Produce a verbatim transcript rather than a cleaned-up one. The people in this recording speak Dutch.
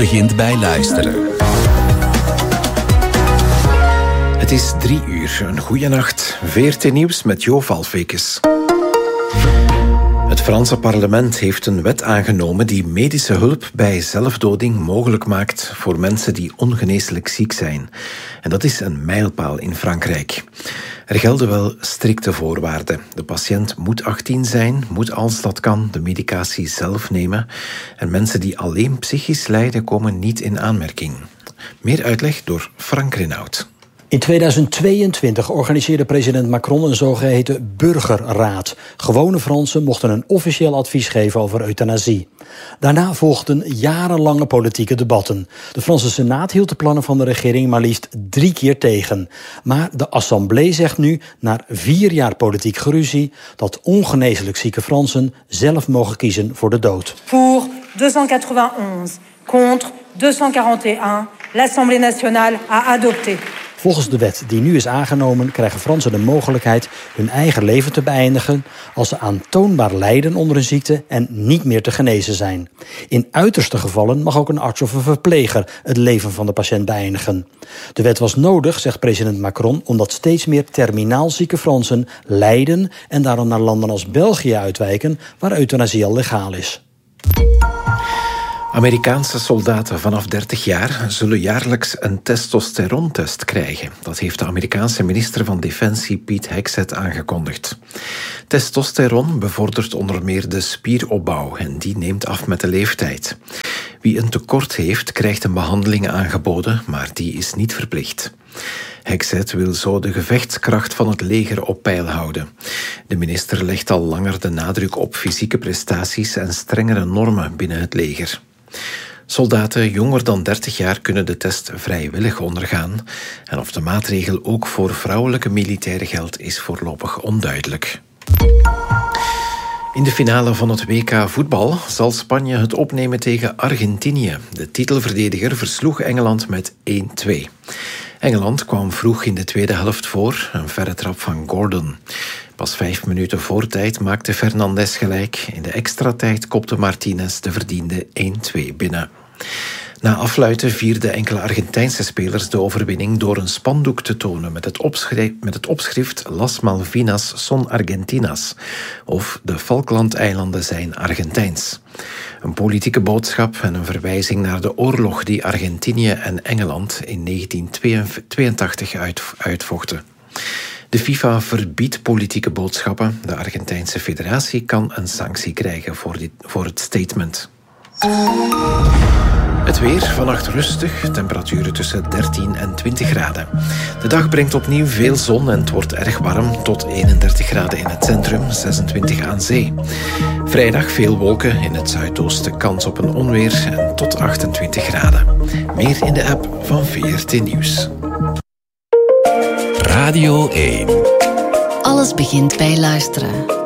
begint bij luisteren. Het is drie uur. Een goeie nacht. V R T Nieuws met Jo Valfekes. Het Franse parlement heeft een wet aangenomen die medische hulp bij zelfdoding mogelijk maakt voor mensen die ongeneeslijk ziek zijn. En dat is een mijlpaal in Frankrijk. Er gelden wel strikte voorwaarden. De patiënt moet achttien zijn, moet als dat kan de medicatie zelf nemen. En mensen die alleen psychisch lijden komen niet in aanmerking. Meer uitleg door Frank Renaud. In tweeduizend tweeëntwintig organiseerde president Macron een zogeheten burgerraad. Gewone Fransen mochten een officieel advies geven over euthanasie. Daarna volgden jarenlange politieke debatten. De Franse Senaat hield de plannen van de regering maar liefst drie keer tegen. Maar de Assemblée zegt nu, na vier jaar politiek geruzie, dat ongeneeslijk zieke Fransen zelf mogen kiezen voor de dood. Pour tweehonderdachtenondertig, contre tweehonderdquarantéén, l'Assemblée nationale a adopté. Volgens de wet die nu is aangenomen krijgen Fransen de mogelijkheid hun eigen leven te beëindigen als ze aantoonbaar lijden onder een ziekte en niet meer te genezen zijn. In uiterste gevallen mag ook een arts of een verpleger het leven van de patiënt beëindigen. De wet was nodig, zegt president Macron, omdat steeds meer terminaal zieke Fransen lijden en daarom naar landen als België uitwijken, waar euthanasie al legaal is. Amerikaanse soldaten vanaf dertig jaar zullen jaarlijks een testosterontest krijgen. Dat heeft de Amerikaanse minister van Defensie Pete Hegseth aangekondigd. Testosteron bevordert onder meer de spieropbouw en die neemt af met de leeftijd. Wie een tekort heeft, krijgt een behandeling aangeboden, maar die is niet verplicht. Hegseth wil zo de gevechtskracht van het leger op peil houden. De minister legt al langer de nadruk op fysieke prestaties en strengere normen binnen het leger. Soldaten jonger dan dertig jaar kunnen de test vrijwillig ondergaan. En of de maatregel ook voor vrouwelijke militairen geldt, is voorlopig onduidelijk. In de finale van het W K voetbal zal Spanje het opnemen tegen Argentinië. De titelverdediger versloeg Engeland met één twee. Engeland kwam vroeg in de tweede helft voor, een verre trap van Gordon. Pas vijf minuten voor tijd maakte Fernandes gelijk. In de extra tijd kopte Martinez de verdiende één twee binnen. Na afluiten vierden enkele Argentijnse spelers de overwinning door een spandoek te tonen met het, opschri- met het opschrift Las Malvinas son Argentinas, of de Falklandeilanden zijn Argentijns. Een politieke boodschap en een verwijzing naar de oorlog die Argentinië en Engeland in negentien tweeëntachtig uit, uitvochten. De FIFA verbiedt politieke boodschappen. De Argentijnse federatie kan een sanctie krijgen voor, dit, voor het statement. Het weer, vannacht rustig, temperaturen tussen dertien en twintig graden. De dag brengt opnieuw veel zon en het wordt erg warm, tot eenendertig graden in het centrum, zesentwintig aan zee. Vrijdag veel wolken, in het zuidoosten kans op een onweer en tot achtentwintig graden. Meer in de app van V R T Nieuws. Radio één. Alles begint bij luisteren.